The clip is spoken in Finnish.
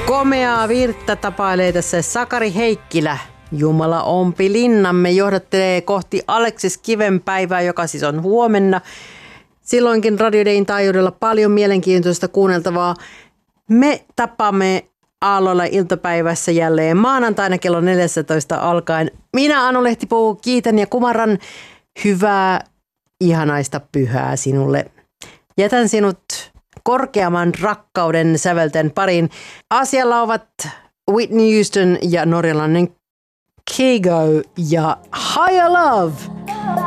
Komeaa virttä tapailee tässä Sakari Heikkilä. Jumala ompi linnamme johdattelee kohti Aleksis Kiven päivää, joka siis on huomenna. Silloinkin Radio Dayn taajuudella paljon mielenkiintoista kuunneltavaa. Me tapamme Aallolla iltapäivässä jälleen maanantaina kello 14 alkaen. Minä Anu Lehtipuu kiitän ja kumarran hyvää, ihanaista pyhää sinulle. Jätän sinut korkeamman rakkauden sävelten pariin. Asialla ovat Whitney Houston ja norjalainen Kygo ja Higher Love.